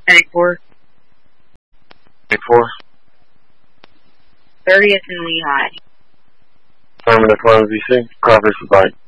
Medic 4. Medic 4. 30th and Lehigh. Affirmative 1 VC. Copy, goodbye.